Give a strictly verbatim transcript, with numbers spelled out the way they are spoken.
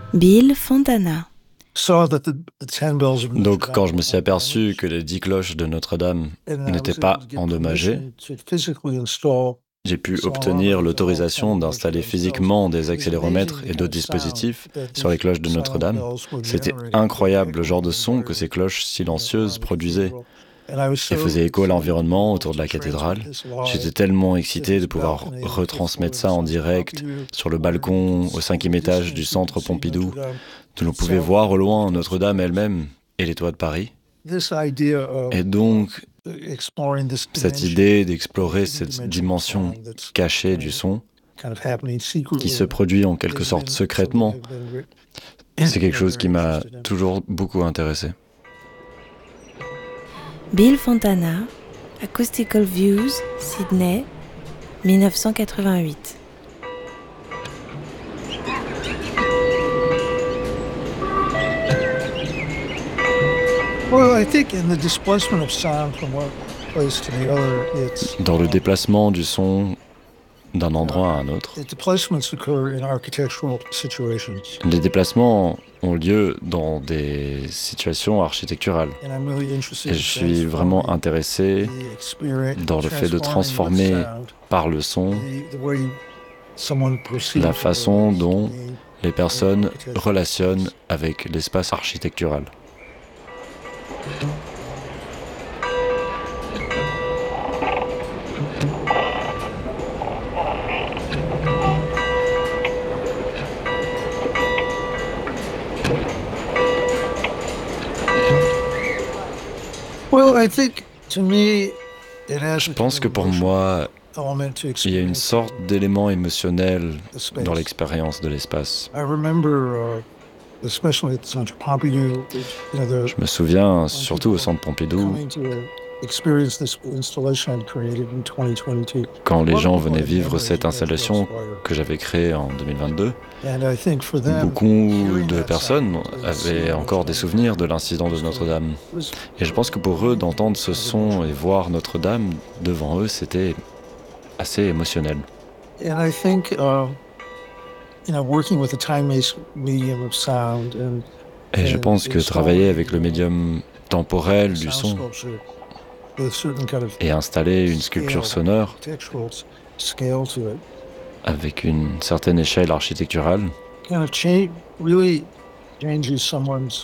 Bill Fontana. Donc, quand je me suis aperçu que les dix cloches de Notre-Dame n'étaient pas endommagées, j'ai pu obtenir l'autorisation d'installer physiquement des accéléromètres et d'autres dispositifs sur les cloches de Notre-Dame. C'était incroyable le genre de son que ces cloches silencieuses produisaient et faisaient écho à l'environnement autour de la cathédrale. J'étais tellement excité de pouvoir retransmettre ça en direct sur le balcon au cinquième étage du centre Pompidou, d'où l'on pouvait voir au loin Notre-Dame elle-même et les toits de Paris. Et donc, cette idée d'explorer cette dimension cachée du son, qui se produit en quelque sorte secrètement, c'est quelque chose qui m'a toujours beaucoup intéressé. Bill Fontana, Acoustical Views, Sydney, dix-neuf cent quatre-vingt-huit. Dans le déplacement du son d'un endroit à un autre, les déplacements ont lieu dans des situations architecturales. Et je suis vraiment intéressé dans le fait de transformer par le son la façon dont les personnes relationnent avec l'espace architectural. Je pense que pour moi, il y a une sorte d'élément émotionnel dans l'expérience de l'espace. Je me souviens, surtout au centre Pompidou, quand les gens venaient vivre cette installation que j'avais créée en deux mille vingt-deux, beaucoup de personnes avaient encore des souvenirs de l'incident de Notre-Dame. Et je pense que pour eux, d'entendre ce son et voir Notre-Dame devant eux, c'était assez émotionnel. Et je pense que travailler avec le médium temporel du son et installer une sculpture sonore avec une certaine échelle architecturale